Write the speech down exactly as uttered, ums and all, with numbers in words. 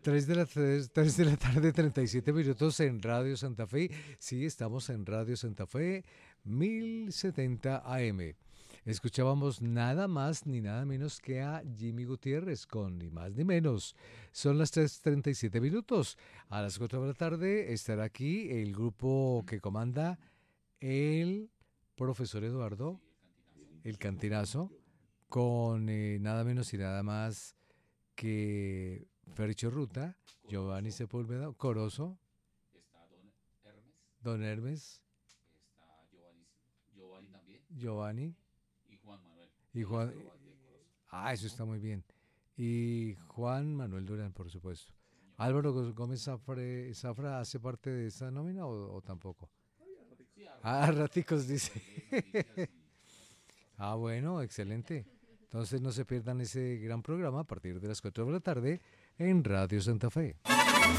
tres de la, tres, tres de la tarde, treinta y siete minutos en Radio Santa Fe. Sí, estamos en Radio Santa Fe, mil setenta A M. Escuchábamos nada más ni nada menos que a Jimmy Gutiérrez con ni más ni menos. Son las tres treinta y siete minutos. A las cuatro de la tarde estará aquí el grupo que comanda el profesor Eduardo, el Cantinazo, con eh, nada menos y nada más que Fercho Ruta, Giovanni Sepúlveda, Corozo, Don Hermes, Giovanni y Juan. Ah, eso está muy bien. Y Juan Manuel Durán, por supuesto. Álvaro Gómez Zafre, Zafra hace parte de esta nómina o, o tampoco. Ah, raticos dice. Ah, bueno, excelente. Entonces no se pierdan ese gran programa a partir de las cuatro de la tarde en Radio Santa Fe.